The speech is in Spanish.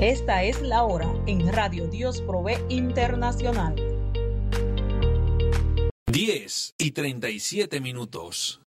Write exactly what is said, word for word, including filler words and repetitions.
Esta es la hora en Radio Dios Provee Internacional. diez y treinta y siete minutos.